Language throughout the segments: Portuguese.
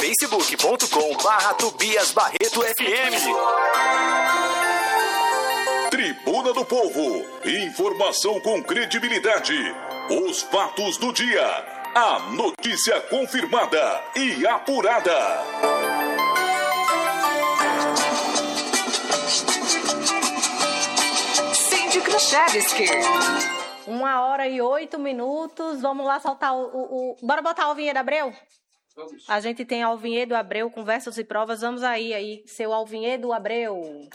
facebook.com/Tobias Barreto FM. Tribuna do Povo. Informação com credibilidade. Os fatos do dia. A notícia confirmada e apurada. Cindy Kruszewski. 1h08. Vamos lá soltar Bora botar o Alvinhedo Abreu? Vamos. A gente tem Alvinhedo Abreu com versos e provas. Vamos aí, seu Alvinhedo Abreu.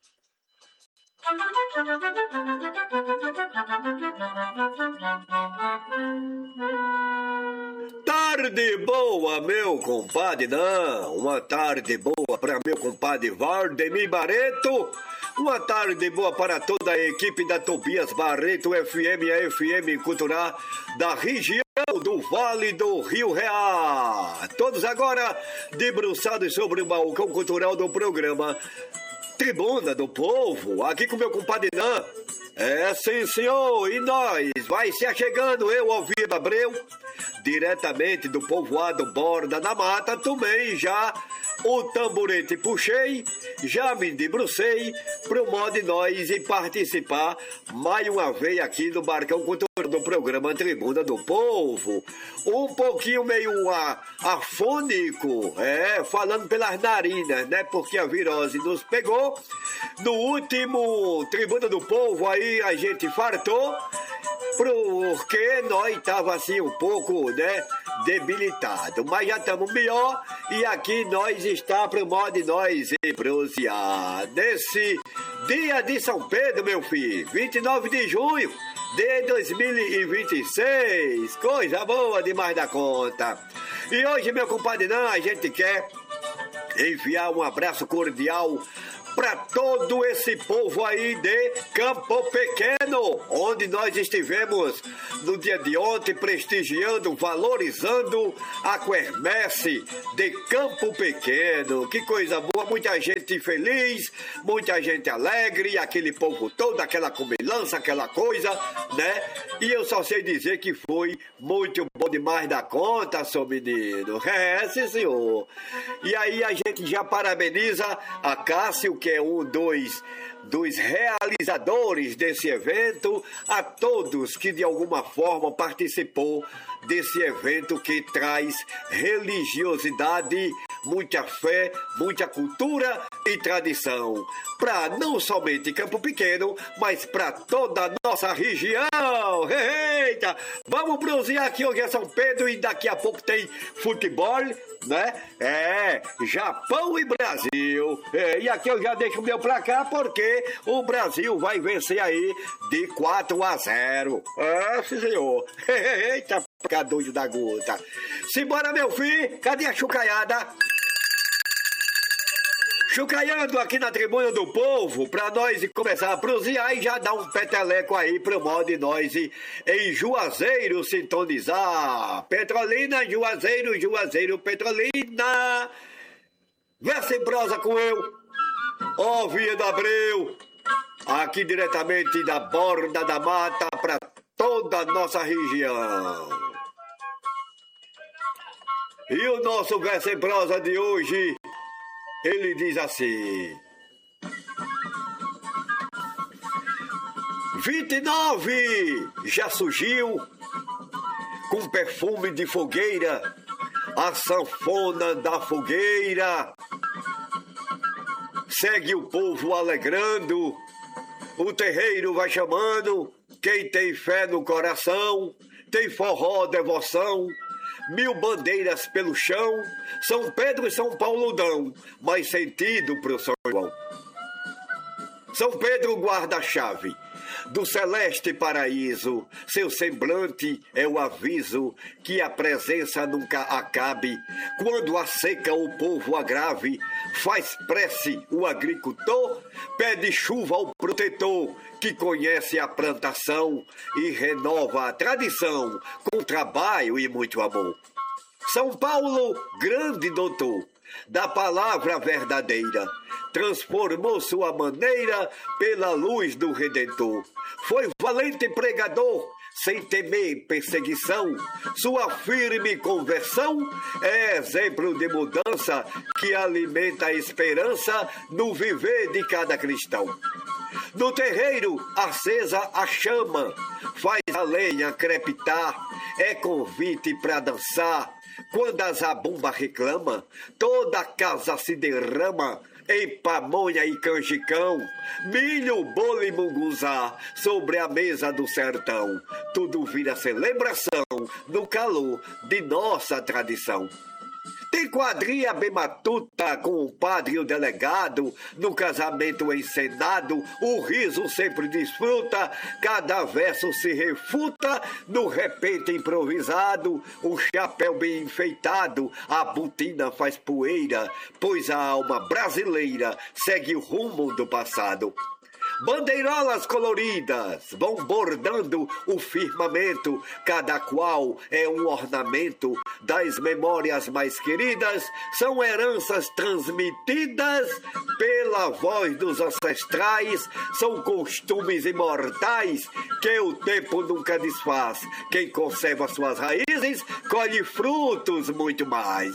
Tarde boa, meu compadre, não. Uma tarde boa para meu compadre Valdemir Barreto. Uma tarde boa para toda a equipe da Tobias Barreto FM, a FM Cultural da região do Vale do Rio Real. Todos agora debruçados sobre o balcão cultural do programa Tribuna do Povo, aqui com meu compadre Nan. É sim, senhor, e nós vai se achegando, eu, Alvinhedo Abreu, diretamente do povoado Borda da Mata, também já o tamborete puxei, já me debrucei pro modo de nós e participar mais uma vez aqui no Barcão Cultural do programa Tribuna do Povo. Um pouquinho meio afônico, falando pelas narinas, né? Porque a virose nos pegou. No último Tribuna do Povo aí a gente fartou, porque nós tava assim um pouco, né, debilitado, mas já estamos melhor e aqui nós está pro modo de nós prosear nesse dia de São Pedro, meu filho, 29 de junho de 2026, coisa boa demais da conta. E hoje, meu compadre Nan, a gente quer enviar um abraço cordial para todo esse povo aí de Campo Pequeno, onde nós estivemos no dia de ontem prestigiando, valorizando a quermesse de Campo Pequeno. Que coisa boa, muita gente feliz, muita gente alegre, aquele povo todo, aquela comilança, aquela coisa, né? E eu só sei dizer que foi muito bom demais da conta, seu menino. Sim, senhor. E aí a gente já parabeniza a Cássio, que é um dos realizadores desse evento, a todos que de alguma forma participou desse evento que traz religiosidade, muita fé, muita cultura e tradição, para não somente Campo Pequeno, mas para toda a nossa região. Eita! Vamos bronzear aqui, hoje é São Pedro e daqui a pouco tem futebol, né? Japão e Brasil. E aqui eu já deixo o meu placar porque o Brasil vai vencer aí de 4-0. Sim, senhor. Eita, fica doido da gota. Simbora, meu filho. Cadê a chucaiada? Chucaiando aqui na Tribuna do Povo, pra nós começar a prosear e já dar um peteleco aí pro modo de nós em Juazeiro sintonizar. Petrolina, Juazeiro, Petrolina. Versa em prosa com eu, Alvinhedo Abreu, aqui diretamente da Borda da Mata pra toda a nossa região. E o nosso verso em prosa de hoje, ele diz assim: 29 já surgiu com perfume de fogueira, a sanfona da fogueira. Segue o povo alegrando, o terreiro vai chamando, quem tem fé no coração, tem forró, devoção. 1000 bandeiras pelo chão, São Pedro e São Paulo dão mais sentido pro São João. São Pedro guarda a chave do celeste paraíso, seu semblante é o aviso que a presença nunca acabe. Quando a seca o povo agrave, faz prece o agricultor, pede chuva ao protetor que conhece a plantação e renova a tradição com trabalho e muito amor. São Paulo, grande doutor da palavra verdadeira, transformou sua maneira pela luz do Redentor. Foi valente pregador, sem temer perseguição. Sua firme conversão é exemplo de mudança que alimenta a esperança no viver de cada cristão. No terreiro, acesa a chama, faz a lenha crepitar, é convite para dançar. Quando a zabumba reclama, toda a casa se derrama em pamonha e canjicão, milho, bolo e munguzá sobre a mesa do sertão. Tudo vira celebração no calor de nossa tradição. Tem quadrilha bem matuta com o padre e o delegado, no casamento encenado, o riso sempre desfruta, cada verso se refuta, no repente improvisado, o chapéu bem enfeitado, a botina faz poeira, pois a alma brasileira segue o rumo do passado. Bandeirolas coloridas vão bordando o firmamento, cada qual é um ornamento das memórias mais queridas, são heranças transmitidas pela voz dos ancestrais, são costumes imortais que o tempo nunca desfaz. Quem conserva suas raízes, colhe frutos muito mais.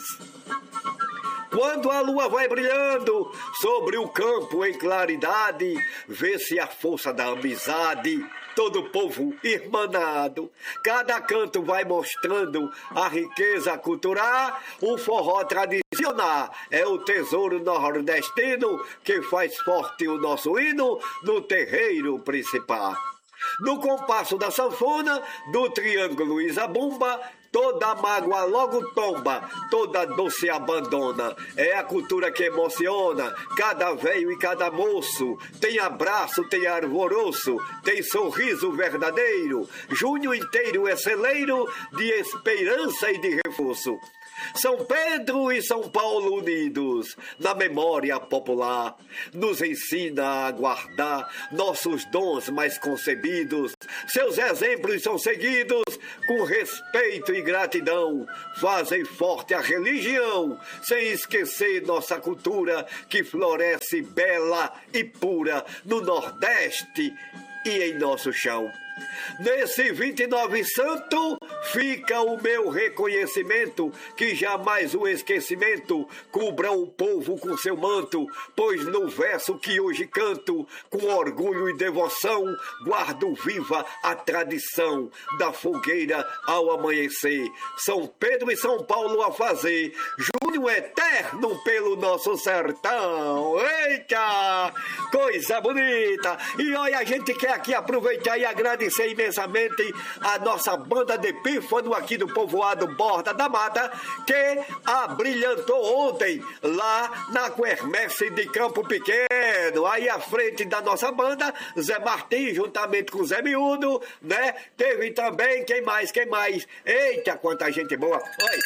Quando a lua vai brilhando sobre o campo em claridade, vê-se a força da amizade, todo o povo irmanado. Cada canto vai mostrando a riqueza cultural, o forró tradicional é o tesouro nordestino que faz forte o nosso hino no terreiro principal. No compasso da sanfona, do triângulo e zabumba, toda mágoa logo tomba, toda dor se abandona. É a cultura que emociona cada velho e cada moço. Tem abraço, tem arvoroço, tem sorriso verdadeiro. Junho inteiro é celeiro de esperança e de reforço. São Pedro e São Paulo unidos na memória popular, nos ensina a guardar nossos dons mais concebidos. Seus exemplos são seguidos com respeito e gratidão, fazem forte a religião, sem esquecer nossa cultura que floresce bela e pura no Nordeste e em nosso chão. Nesse 29 santo fica o meu reconhecimento, que jamais o esquecimento cubra o povo com seu manto, pois no verso que hoje canto, com orgulho e devoção, guardo viva a tradição da fogueira ao amanhecer. São Pedro e São Paulo a fazer junho eterno pelo nosso sertão. Eita, coisa bonita! E olha, a gente quer aqui aproveitar e agradecer imensamente a nossa banda de pífano aqui do povoado Borda da Mata, que abrilhantou ontem lá na quermesse de Campo Pequeno. Aí à frente da nossa banda, Zé Martins, juntamente com Zé Miúdo, né? Teve também, quem mais? Eita, quanta gente boa! Oi.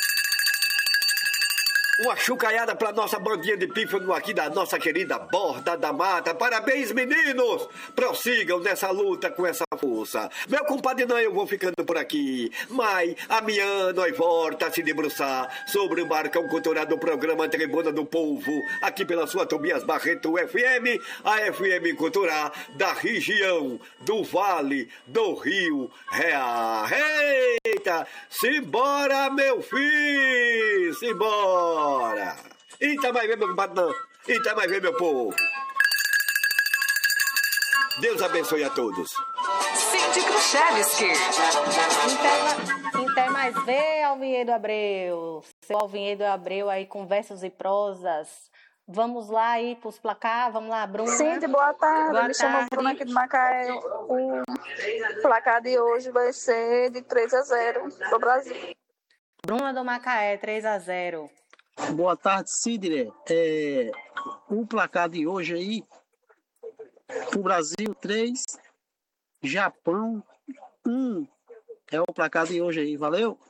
Uma chucaiada para nossa bandinha de pífano aqui da nossa querida Borda da Mata. Parabéns, meninos! Prossigam nessa luta com essa força. Meu compadre, não, eu vou ficando por aqui. Mas amanhã nós volta a se debruçar sobre o marcão cultural do programa Tribuna do Povo, aqui pela sua Tobias Barreto FM, a FM cultural da região do Vale do Rio Real. Eita! Simbora, meu filho! Simbora! Eita, vai ver, meu compadre, não. Eita, vai ver, meu povo. Deus abençoe a todos. Cindy Kruszewski. Até mais ver, Alvinhedo Abreu. Seu Alvinhedo Abreu aí com versos e prosas. Vamos lá aí pros placar. Vamos lá, Bruna. Cindy, boa tarde. Boa Me chamo Bruna aqui de Macaé. O placar de hoje vai ser de 3-0 pro Brasil. Bruna do Macaé, 3-0. Boa tarde, Sidney. O placar de hoje aí, o Brasil 3, Japão 1. É o placar de hoje aí, valeu?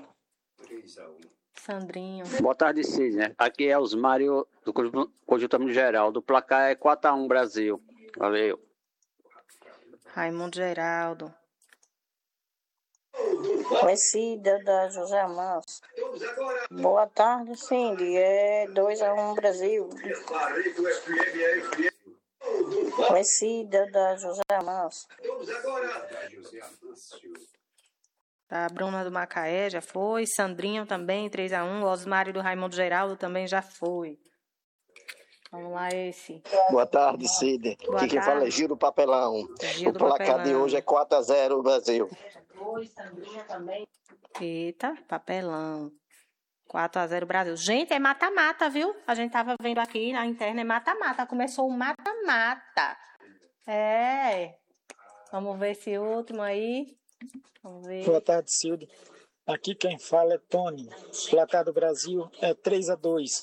Sandrinho. Boa tarde, Sidney. Aqui é Osmário do Conjunto Geral. Do placar é 4-1 Brasil. Valeu. Raimundo Geraldo. Conhecida da José Manso. Boa tarde, Cindy. É 2-1 Brasil. Conhecida da José Manso. Tá, a Bruna do Macaé já foi. Sandrinho também, 3-1. Osmário do Raimundo Geraldo também já foi. Vamos lá, esse. Boa tarde, Cid. Boa Aqui quem tarde. fala é Giro Papelão. Giro O placar Papelão. de hoje é 4-0 Brasil. Eita, papelão. 4-0 Brasil. Gente, é mata-mata, viu? A gente tava vendo aqui na interna, é mata-mata. Começou o mata-mata. É. Vamos ver esse último aí. Vamos ver. Boa tarde, Cildo. Aqui quem fala é Tony. O placar do Brasil é 3-2.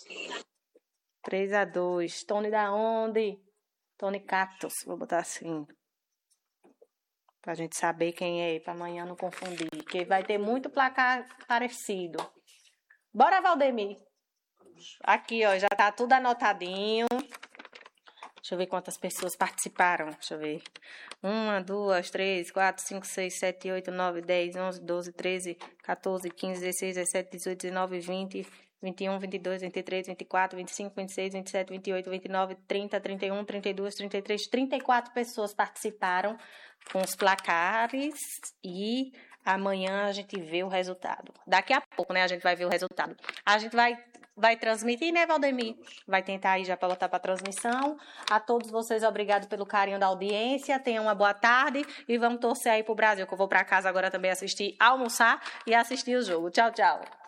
3-2. Tony da onde? Tony Cactus. Vou botar assim. Pra gente saber quem é, pra amanhã não confundir. Porque vai ter muito placar parecido. Bora, Valdemir. Aqui, ó, já tá tudo anotadinho. Deixa eu ver quantas pessoas participaram. Deixa eu ver. 1, 2, 3, 4, 5, 6, 7, 8, 9, 10, 11, 12, 13, 14, 15, 16, 17, 18, 19, 20, 21, 22, 23, 24, 25, 26, 27, 28, 29, 30, 31, 32, 33, 34 pessoas participaram com os placares e amanhã a gente vê o resultado. Daqui a pouco, né, a gente vai ver o resultado. A gente vai transmitir, né, Valdemir? Vai tentar aí já para botar para transmissão. A todos vocês, obrigado pelo carinho da audiência. Tenham uma boa tarde e vamos torcer aí pro Brasil, que eu vou para casa agora também almoçar e assistir o jogo. Tchau, tchau.